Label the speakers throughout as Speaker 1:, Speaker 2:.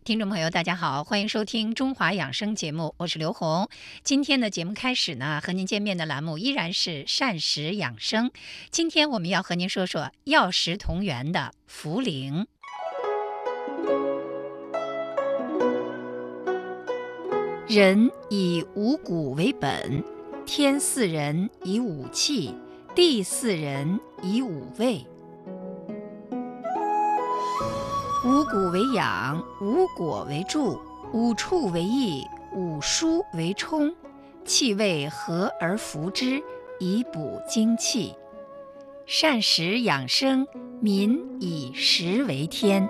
Speaker 1: 听众朋友，大家好，欢迎收听中华养生节目，我是刘红。今天的节目开始呢，和您见面的栏目依然是膳食养生。今天我们要和您说说药食同源的茯苓。人以五谷为本，天赐人以五气，地赐人以五味。五谷为养，五果为助，五畜为益，五蔬为充，气味和而服之，以补精气。膳食养生，民以食为天。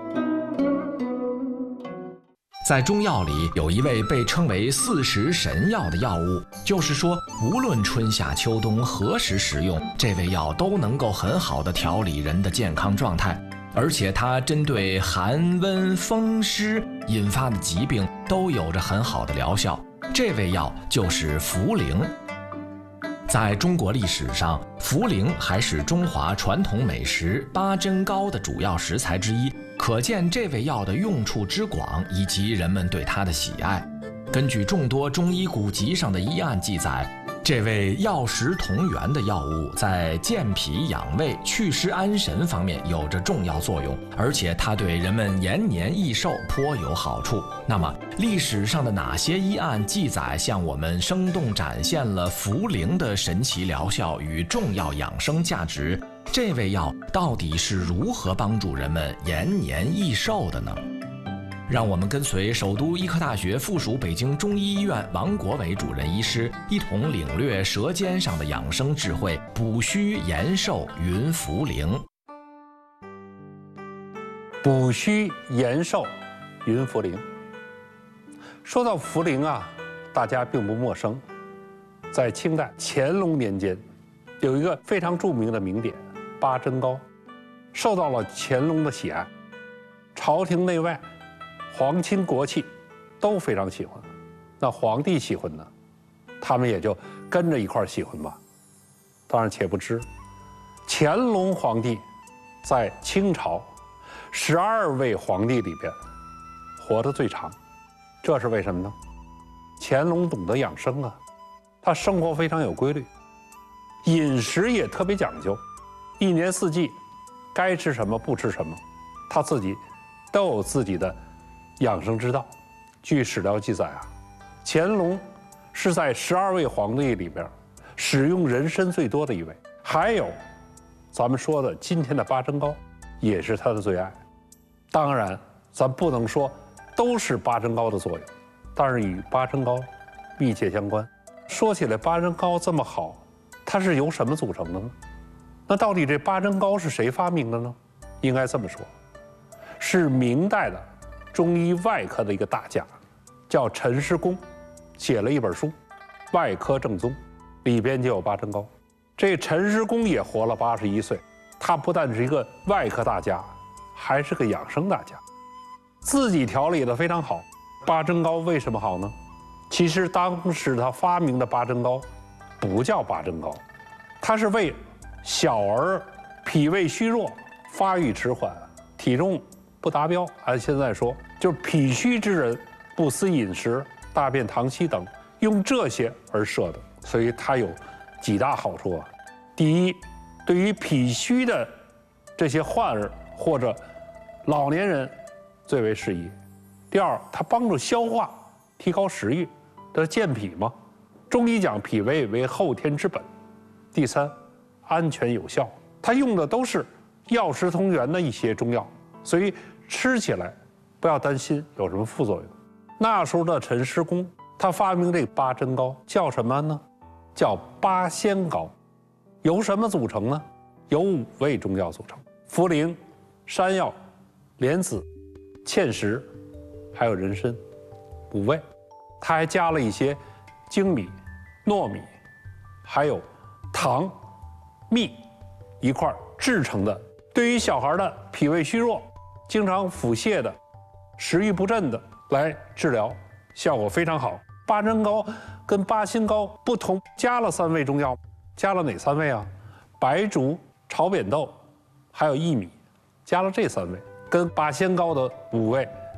Speaker 2: 在中药里有一味被称为40神药的药物，就是说无论春夏秋冬何时食用，这味药都能够很好的调理人的健康状态，而且它针对寒温风湿引发的疾病都有着很好的疗效。这味药就是茯苓。在中国历史上，茯苓还是中华传统美食八珍糕的主要食材之一，可见这味药的用处之广以及人们对它的喜爱。根据众多中医古籍上的医案记载，这味药食同源的药物在健脾养胃、祛湿安神方面有着重要作用，而且它对人们延年益寿颇有好处。那么，历史上的哪些医案记载向我们生动展现了茯苓的神奇疗效与重要养生价值？这味药到底是如何帮助人们延年益寿的呢？让我们跟随首都医科大学附属北京中医医院王国伟主任医师，一同领略舌尖上的养生智慧，补虚延寿云茯苓。
Speaker 3: 补虚延寿云茯苓。说到茯苓啊，大家并不陌生。在清代乾隆年间，有一个非常著名的名典八珍糕，受到了乾隆的喜爱，朝廷内外皇亲国戚都非常喜欢，那皇帝喜欢呢，他们也就跟着一块喜欢吧。当然，且不知乾隆皇帝在清朝12位皇帝里边活得最长，这是为什么呢？乾隆懂得养生啊，他生活非常有规律，饮食也特别讲究，一年四季该吃什么不吃什么，他自己都有自己的养生之道。据史料记载啊，乾隆是在12位皇帝里边使用人参最多的一位，还有咱们说的今天的八珍糕也是他的最爱。当然咱不能说都是八珍糕的作用，但是与八珍糕密切相关。说起来八珍糕这么好，它是由什么组成的呢？那到底这八珍糕是谁发明的呢？应该这么说，是明代的中医外科的一个大家，叫陈师公，写了一本书《外科正宗》，里边就有八珍糕。这陈师公也活了81岁，他不但是一个外科大家，还是个养生大家，自己调理的非常好。八珍糕为什么好呢？其实当时他发明的八珍糕不叫八珍糕，它是为小儿脾胃虚弱、发育迟缓、体重不达标，按现在说就是脾虚之人，不思饮食、大便溏稀等，用这些而设的。所以它有几大好处啊。第一，对于脾虚的这些患儿或者老年人最为适宜。第二，它帮助消化，提高食欲，这健脾嘛。中医讲脾胃为后天之本。第三，安全有效，它用的都是药食同源的一些中药，所以吃起来不要担心有什么副作用。那时候的陈师公，他发明这个八珍糕叫什么呢？叫八仙糕。由什么组成呢？由5味中药组成：茯苓、山药、莲子、芡实，还有人参，5味。他还加了一些粳米、糯米，还有糖、蜜一块制成的。对于小孩的脾胃虚弱、经常腹泻的、食欲不振的来治疗，效果非常好。八珍糕跟八仙糕不同，加了3味中药，加了哪3味啊？白术、炒扁豆，还有薏米，加了这3味，跟八仙糕的5味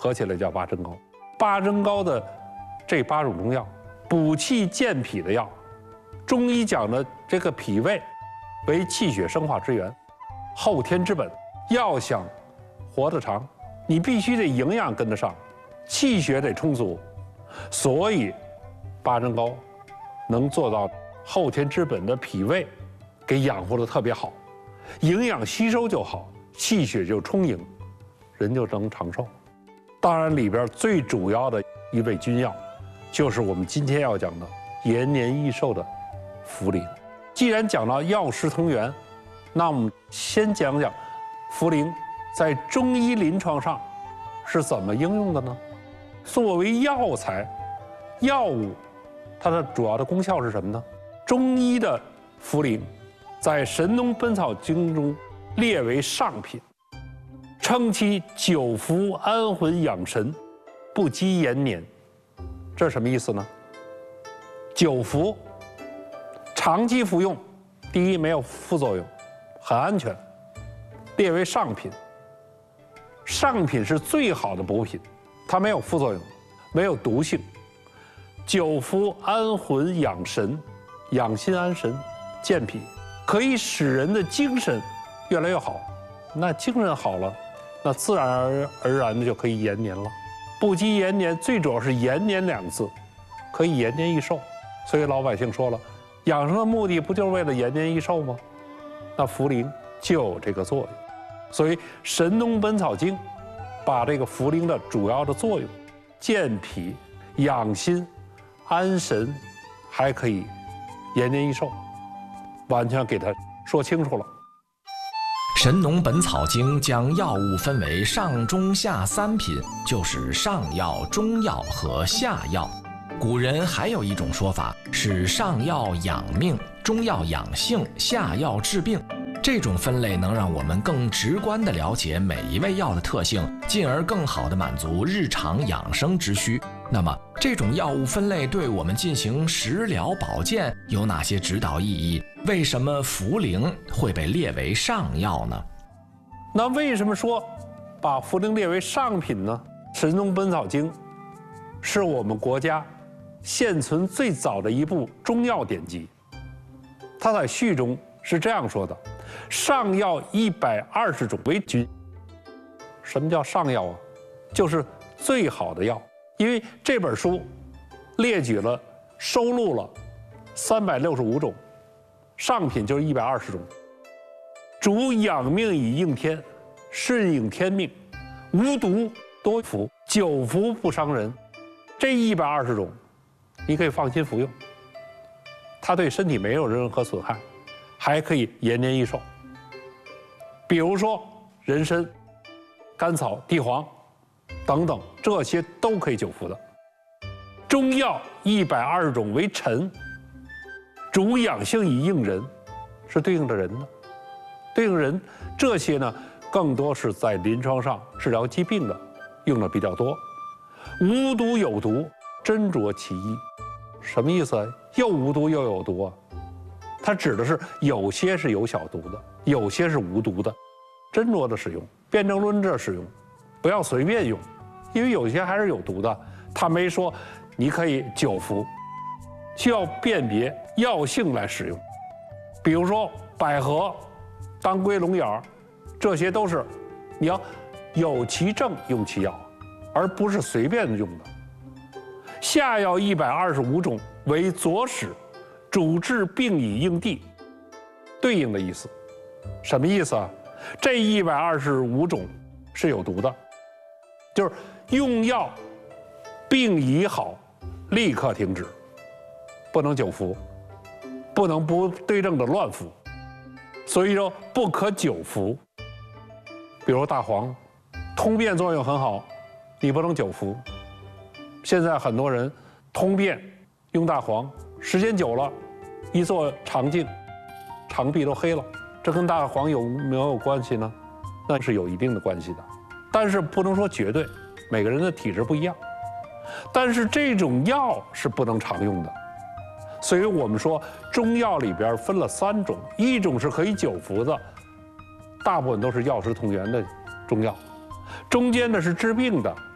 Speaker 3: 合起来叫八珍膏。八珍膏的这8种中药，补气健脾的药。中医讲的这个脾胃为气血生化之源，后天之本。要想活得长，你必须得营养跟得上，气血得充足。所以八珍膏能做到后天之本的脾胃给养活得特别好，营养吸收就好，气血就充盈，人就能长寿。当然里边最主要的一味君药，就是我们今天要讲的延年益寿的茯苓。既然讲到药食同源，那我们先讲讲茯苓在中医临床上是怎么应用的呢？作为药材、药物，它的主要的功效是什么呢？中医的茯苓在《神农本草经》中列为上品，称其久服安魂养神，不积延年。这是什么意思呢？久服，长期服用，第一没有副作用，很安全，列为上品。上品是最好的补品，它没有副作用，没有毒性。久服安魂养神，养心安神，健脾，可以使人的精神越来越好。那精神好了，那自然而然的就可以延年了。不积延年，最主要是延年2字，可以延年益寿。所以老百姓说了，养生的目的不就是为了延年益寿吗？那茯苓就有这个作用。所以《神农本草经》把这个茯苓的主要的作用，健脾、养心、安神，还可以延年益寿，完全给它说清楚了。
Speaker 2: 《神农本草经》将药物分为上中下3品，就是上药、中药和下药。古人还有一种说法是上药养命，中药养性，下药治病。这种分类能让我们更直观地了解每一味药的特性，进而更好地满足日常养生之需。那么，这种药物分类对我们进行食疗保健有哪些指导意义？为什么茯苓会被列为上药呢？
Speaker 3: 那为什么说把茯苓列为上品呢？《神农本草经》是我们国家现存最早的一部中药典籍，它在序中是这样说的：上药120种为君。什么叫上药啊？就是最好的药。因为这本书列举了、收录了365种，上品就是120种。主养命以应天，顺应天命，无毒多服，久服不伤人。这120种，你可以放心服用，它对身体没有任何损害，还可以延年益寿。比如说人参、甘草、地黄等等，这些都可以久服的。中药120种为臣，主养性以应人，是对应着人的。对应人这些呢，更多是在临床上治疗疾病的，用的比较多。无毒有毒，斟酌其意。什么意思啊？又无毒又有毒啊？它指的是有些是有小毒的，有些是无毒的，斟酌的使用，辩证论证使用，不要随便用，因为有些还是有毒的。他没说你可以久服，需要辨别药性来使用。比如说百合、当归、龙眼，这些都是你要有其症用其药，而不是随便用的。下药125种为佐使，主治病以应地，对应的意思。什么意思啊？这125种是有毒的，就是用药病已好，立刻停止，不能久服，不能不对症的乱服。所以说不可久服。比如大黄，通便作用很好，你不能久服。现在很多人通便用大黄，时间久了，一做肠镜，肠壁都黑了，这跟大黄有没有关系呢？那是有一定的关系的，但是不能说绝对，每个人的体质不一样。但是这种药是不能常用的。所以我们说中药里边分了3种，一种是可以久服的，大部分都是药食同源的中药，中间的是治病的，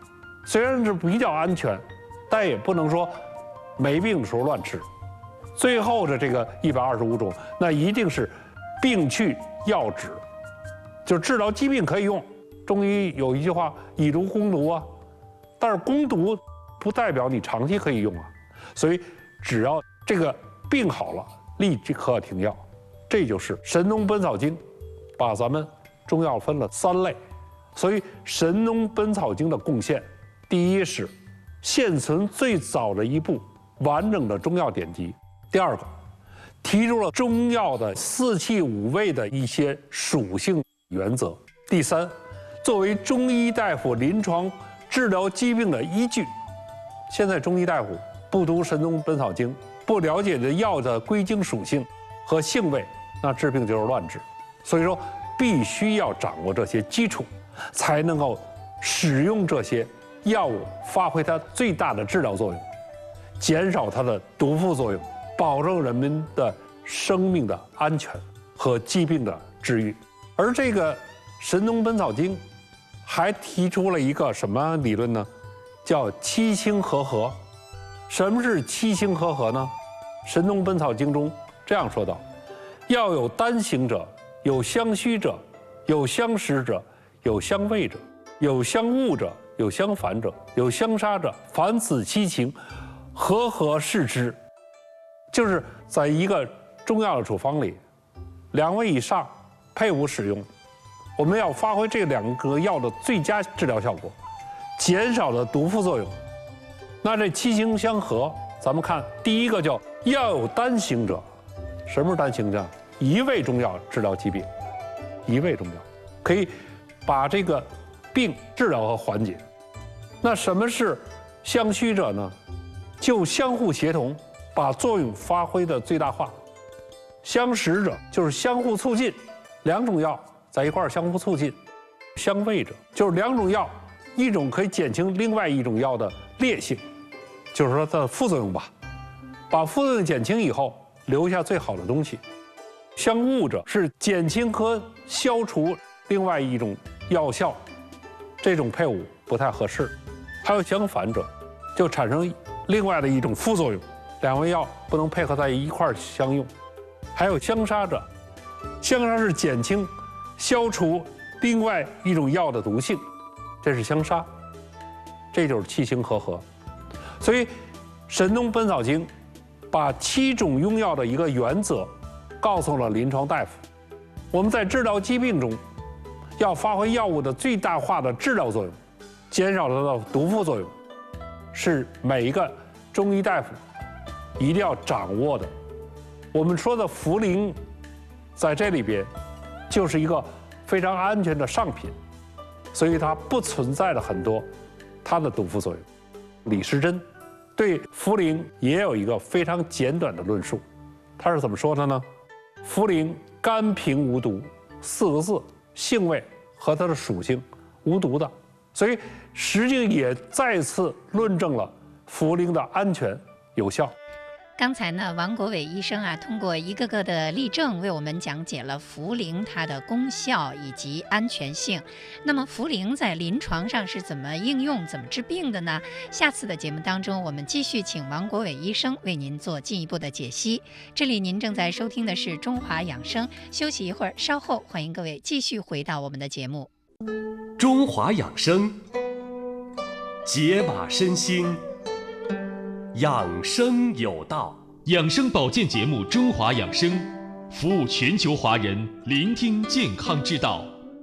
Speaker 3: 虽然是比较安全，但也不能说没病的时候乱吃。最后的这个125种，那一定是病去药止，就治疗疾病可以用。中医有一句话“以毒攻毒”啊，但是攻毒不代表你长期可以用啊。所以只要这个病好了，立即可停药。这就是《神农本草经》把咱们中药分了3类。所以《神农本草经》的贡献，第一是现存最早的一部完整的中药典籍；第二个，提出了中药的4气5味的一些属性原则；第三，作为中医大夫临床治疗疾病的依据。现在中医大夫不读《神农本草经》，不了解这药的归经属性和性味，那治病就是乱治。所以说，必须要掌握这些基础，才能够使用这些药物，发挥它最大的治疗作用，减少它的毒副作用，保证人们的生命的安全和疾病的治愈。而这个《神农本草经》还提出了一个什么理论呢？叫七星合合。什么是七星合合呢？《神农本草经》中这样说道：药有单行者，有相虚者，有相识者，有相味者，有相恶者，有相反者，有相杀者。凡此七情，合合视之。就是在一个中药的处方里，2味以上配伍使用，我们要发挥这2个药的最佳治疗效果，减少了毒副作用。那这七行相合，咱们看第一个叫药有单行者。什么是单行者？一味中药治疗疾病，一味中药可以把这个病治疗和缓解。那什么是相虚者呢？就相互协同，把作用发挥的最大化。相识者就是相互促进，2种药在一块儿相互促进。相味者就是2种药，一种可以减轻另外一种药的烈性，就是说它的副作用吧，把副作用减轻以后，留下最好的东西。相恶者是减轻和消除另外一种药效，这种配伍不太合适。还有相反者，就产生另外的一种副作用，2味药不能配合在一块儿相用。还有相杀者，相杀是减轻、消除另外一种药的毒性，这是相杀。这就是七行合合。所以《神农本草经》把7种用药的一个原则告诉了临床大夫。我们在治疗疾病中，要发挥药物的最大化的治疗作用，减少它的毒副作用，是每一个中医大夫一定要掌握的。我们说的茯苓，在这里边就是一个非常安全的上品，所以它不存在了很多它的毒副作用。李时珍对茯苓也有一个非常简短的论述，他是怎么说的呢？茯苓甘平无毒，4个字，性味和它的属性无毒的，所以实际也再次论证了茯苓的安全有效。
Speaker 1: 刚才呢，王国伟医生通过一个个的例证为我们讲解了茯苓它的功效以及安全性。那么茯苓在临床上是怎么应用、怎么治病的呢？下次的节目当中，我们继续请王国伟医生为您做进一步的解析。这里您正在收听的是中华养生，休息一会儿，稍后欢迎各位继续回到我们的节目。
Speaker 4: 中华养生，解码身心，养生有道。
Speaker 5: 养生保健节目《中华养生》，服务全球华人，聆听健康之道。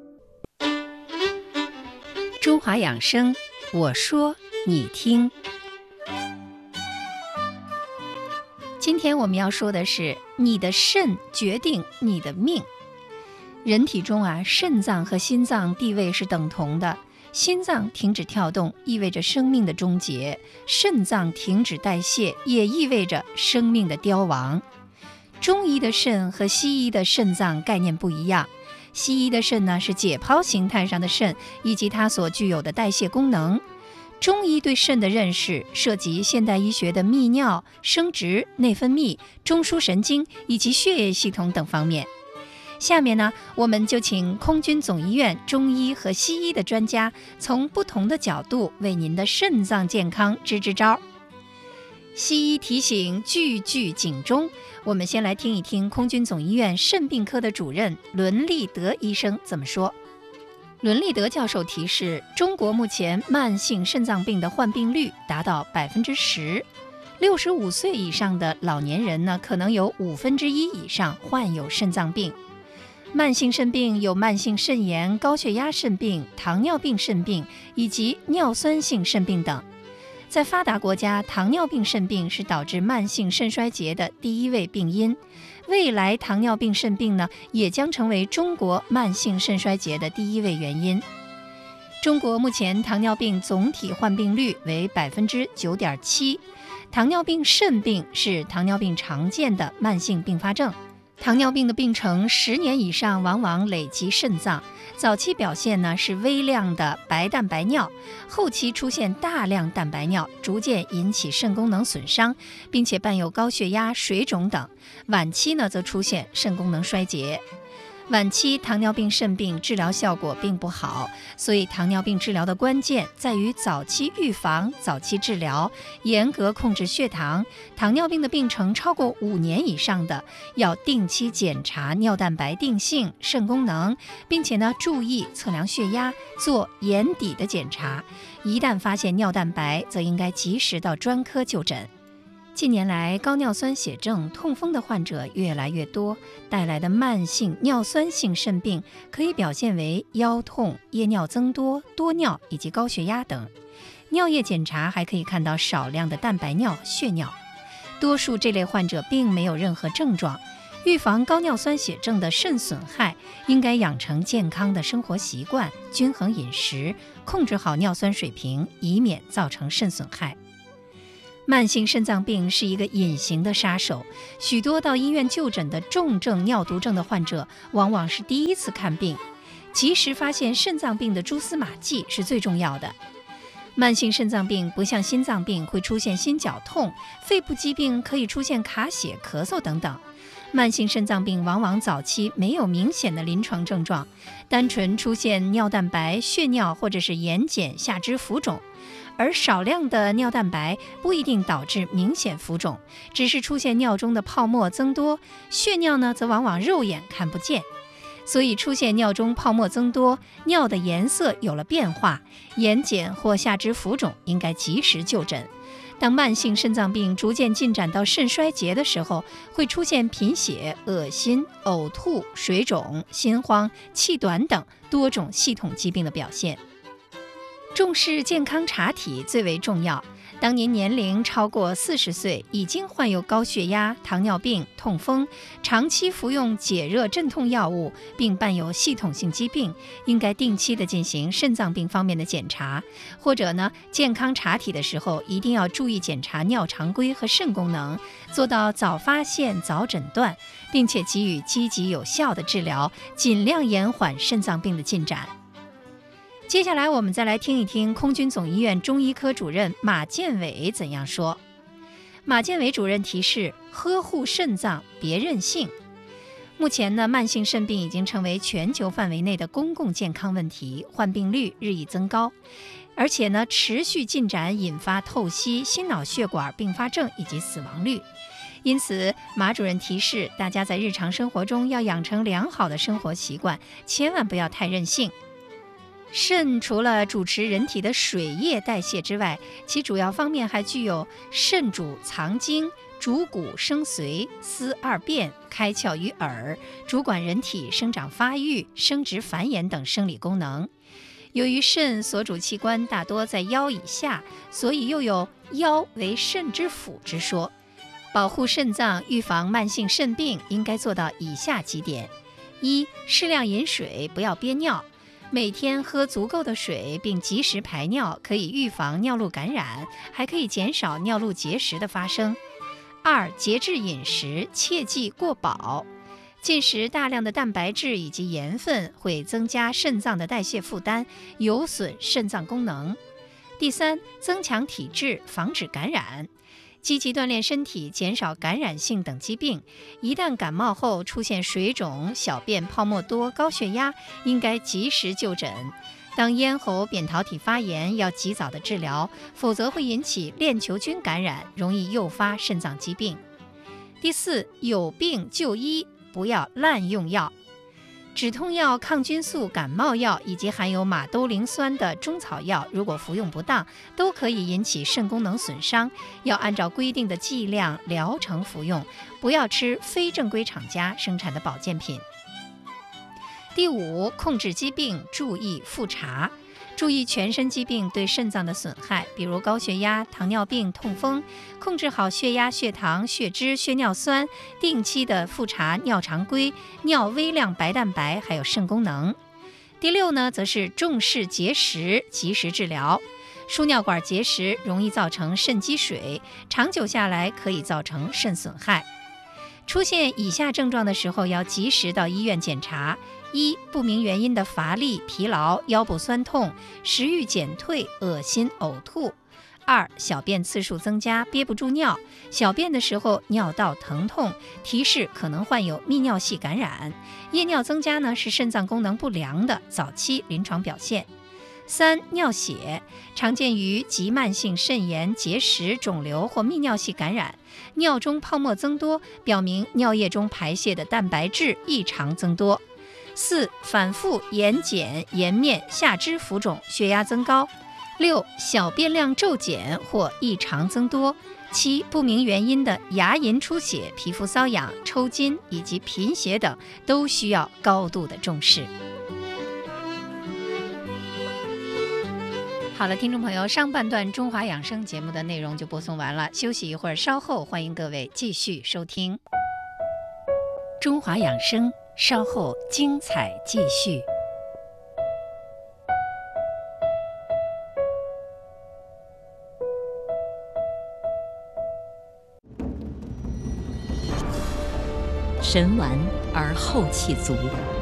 Speaker 1: 中华养生，我说你听。今天我们要说的是，你的肾决定你的命。人体中肾脏和心脏地位是等同的。心脏停止跳动意味着生命的终结，肾脏停止代谢也意味着生命的凋亡。中医的肾和西医的肾脏概念不一样，西医的肾呢是解剖形态上的肾以及它所具有的代谢功能。中医对肾的认识涉及现代医学的泌尿、生殖、内分泌、中枢神经以及血液系统等方面。 下面呢，我们就请空军总医院中医和西医的专家，从不同的角度为您的肾脏健康支支招。西医提醒句句警钟，我们先来听一听空军总医院肾病科的主任伦立德医生怎么说。伦立德教授提示，中国目前慢性肾脏病的患病率达到10%，65岁以上的老年人呢，可能有1/5以上患有肾脏病。慢性肾病有慢性肾炎、高血压肾病、糖尿病肾病以及尿酸性肾病等。在发达国家，糖尿病肾病是导致慢性肾衰竭的第1位病因。未来糖尿病肾病呢，也将成为中国慢性肾衰竭的第1位原因。中国目前糖尿病总体患病率为9.7%，糖尿病肾病是糖尿病常见的慢性并发症。糖尿病的病程10年以上，往往累及肾脏。早期表现呢是微量的白蛋白尿，后期出现大量蛋白尿，逐渐引起肾功能损伤，并且伴有高血压、水肿等。晚期呢则出现肾功能衰竭。晚期糖尿病肾病治疗效果并不好，所以糖尿病治疗的关键在于早期预防、早期治疗，严格控制血糖。糖尿病的病程超过5年以上的，要定期检查尿蛋白定性、肾功能，并且呢注意测量血压，做眼底的检查。一旦发现尿蛋白，则应该及时到专科就诊。近年来，高尿酸血症、痛风的患者越来越多，带来的慢性尿酸性肾病可以表现为腰痛、夜尿增多、多尿以及高血压等。尿液检查还可以看到少量的蛋白尿、血尿。多数这类患者并没有任何症状。预防高尿酸血症的肾损害，应该养成健康的生活习惯，均衡饮食，控制好尿酸水平，以免造成肾损害。慢性肾脏病是一个隐形的杀手，许多到医院就诊的重症尿毒症的患者往往是第一次看病，及时发现肾脏病的蛛丝马迹是最重要的。慢性肾脏病不像心脏病会出现心绞痛，肺部疾病可以出现卡血、咳嗽等等。慢性肾脏病往往早期没有明显的临床症状，单纯出现尿蛋白、血尿或者是眼睑、下肢浮肿。而少量的尿蛋白不一定导致明显浮肿，只是出现尿中的泡沫增多，血尿呢则往往肉眼看不见。所以出现尿中泡沫增多，尿的颜色有了变化，眼睑或下肢浮肿，应该及时就诊。当慢性肾脏病逐渐进展到肾衰竭的时候，会出现贫血、恶心、呕吐、水肿、心慌、气短等多种系统疾病的表现。重视健康查体最为重要。当您年龄超过40岁，已经患有高血压、糖尿病、痛风，长期服用解热镇痛药物，并伴有系统性疾病，应该定期的进行肾脏病方面的检查，或者呢，健康查体的时候一定要注意检查尿常规和肾功能，做到早发现、早诊断，并且给予积极有效的治疗，尽量延缓肾脏病的进展。接下来我们再来听一听空军总医院中医科主任马建伟怎样说。马建伟主任提示，呵护肾脏，别任性。目前呢，慢性肾病已经成为全球范围内的公共健康问题，患病率日益增高，而且呢，持续进展引发透析、心脑血管并发症以及死亡率。因此，马主任提示大家在日常生活中要养成良好的生活习惯，千万不要太任性。肾除了主持人体的水液代谢之外，其主要方面还具有肾主藏精、主骨生髓、司二便、开窍于耳，主管人体生长发育、生殖繁衍等生理功能。由于肾所主器官大多在腰以下，所以又有腰为肾之府之说。保护肾脏、预防慢性肾病，应该做到以下几点：一、适量饮水，不要憋尿。每天喝足够的水并及时排尿，可以预防尿路感染，还可以减少尿路结石的发生。二、节制饮食，切忌过饱。进食大量的蛋白质以及盐分会增加肾脏的代谢负担，有损肾脏功能。第三，增强体质，防止感染。 积极锻炼身体，减少感染性等疾病。一旦感冒后出现水肿、小便泡沫多、高血压，应该及时就诊。当咽喉扁桃体发炎，要及早的治疗，否则会引起链球菌感染，容易诱发肾脏疾病。第四，有病就医，不要滥用药。止痛药、抗菌素、感冒药以及含有马兜铃酸的中草药，如果服用不当，都可以引起肾功能损伤。要按照规定的剂量、疗程服用，不要吃非正规厂家生产的保健品。第五，控制疾病，注意复查。注意全身疾病对肾脏的损害，比如高血压、糖尿病、痛风，控制好血压、血糖、血脂、血尿酸，定期的复查尿常规、尿微量白蛋白，还有肾功能。第六呢，则是重视结石，及时治疗。输尿管结石容易造成肾积水，长久下来可以造成肾损害。出现以下症状的时候，要及时到医院检查。一、不明原因的乏力、疲劳、腰部酸痛、食欲减退、恶心、呕吐。二、小便次数增加，憋不住尿，小便的时候尿道疼痛，提示可能患有泌尿系感染。夜尿增加呢，是肾脏功能不良的早期临床表现。三、尿血常见于急慢性肾炎、结石、肿瘤或泌尿系感染，尿中泡沫增多，表明尿液中排泄的蛋白质异常增多。四、反复眼睑、颜面、下肢浮肿，血压增高。六、小便量骤减或异常增多。七、不明原因的牙龈出血、皮肤瘙痒、抽筋以及贫血等，都需要高度的重视。好了，听众朋友，上半段中华养生节目的内容就播送完了，休息一会儿，稍后欢迎各位继续收听中华养生，稍后精彩继续。
Speaker 6: 神完而后气足，